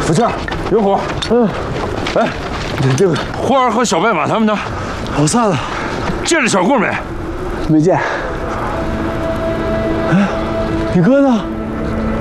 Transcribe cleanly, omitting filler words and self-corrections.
福庆，云虎，哎，这个花儿和小白马他们呢？ 跑散了。 见着小顾没？ 没见。哎，你哥呢？